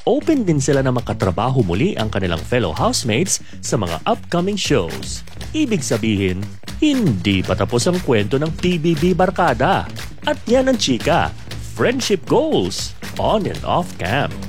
open din sila na makatrabaho muli ang kanilang fellow housemates sa mga upcoming shows. Ibig sabihin, hindi pa tapos ang kwento ng PBB Barkada. At yan ang chika, friendship goals on and off cam.